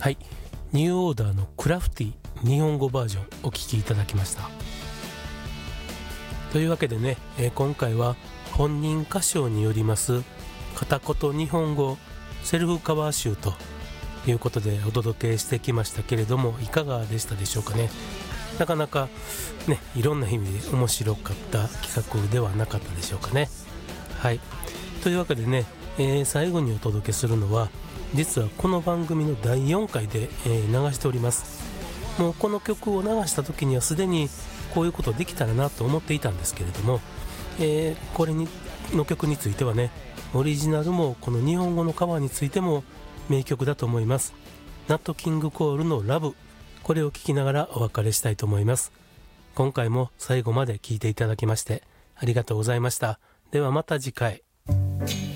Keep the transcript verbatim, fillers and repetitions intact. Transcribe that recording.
はい、ニューオーダーのクラフティ日本語バージョンお聴きいただきました。というわけでね、えー、今回は本人歌唱によります片言日本語セルフカバー集ということでお届けしてきましたけれども、いかがでしたでしょうかね。なかなかね、いろんな意味で面白かった企画ではなかったでしょうかね。はい、というわけでね、えー、最後にお届けするのは実はこの番組のだいよんかいで、えー、流しております。もうこの曲を流した時にはすでにこういうことできたらなと思っていたんですけれども、えー、これにの曲についてはね、オリジナルもこの日本語のカバーについても名曲だと思います。ナットキングコールのラブ、これを聴きながらお別れしたいと思います。今回も最後まで聴いていただきましてありがとうございました。ではまた次回。